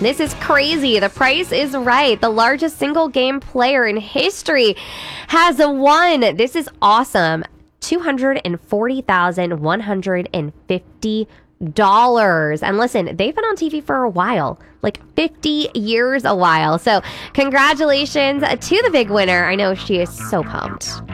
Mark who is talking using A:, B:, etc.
A: This is crazy. The Price is Right. The largest single game player in history has won. This is awesome. $240,150. And listen, they've been on TV for a while, like 50 years a while. So congratulations to the big winner. I know she is so pumped.